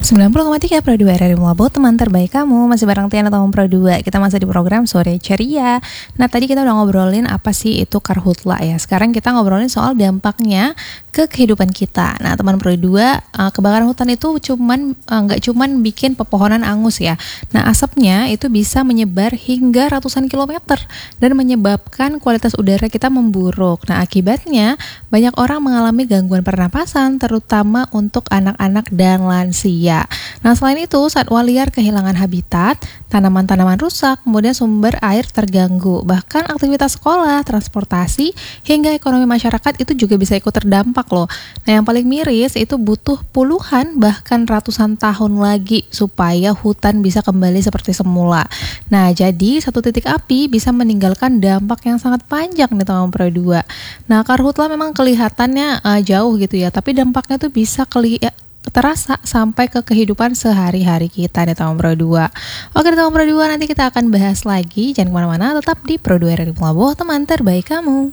90,3 Pro 2 RRI Melabu, teman terbaik kamu. Masih bareng Tiana Tahun Pro 2. Kita masih di program Sore Ceria. Nah, tadi kita udah ngobrolin apa sih itu karhutla ya. Sekarang kita ngobrolin soal dampaknya ke kehidupan kita. Nah, teman Pro 2, kebakaran hutan itu nggak cuman bikin pepohonan angus ya. Nah, asapnya itu bisa menyebar hingga ratusan kilometer dan menyebabkan kualitas udara kita memburuk. Nah, akibatnya banyak orang mengalami gangguan pernapasan, terutama untuk anak-anak dan lansia. Nah, selain itu, satwa liar kehilangan habitat, tanaman-tanaman rusak, kemudian sumber air terganggu. Bahkan aktivitas sekolah, transportasi, hingga ekonomi masyarakat itu juga bisa ikut terdampak loh. Nah, yang paling miris itu butuh puluhan bahkan ratusan tahun lagi supaya hutan bisa kembali seperti semula. Nah, jadi satu titik api bisa meninggalkan dampak yang sangat panjang di tahun Pro 2. Nah, karhutla memang kelihatannya jauh gitu ya, tapi dampaknya tuh bisa terasa sampai ke kehidupan sehari-hari kita di tahun Pro 2. Oke, di tahun Pro 2 nanti kita akan bahas lagi. Jangan kemana-mana, tetap di Pro 2 RRI Melabu, teman terbaik kamu.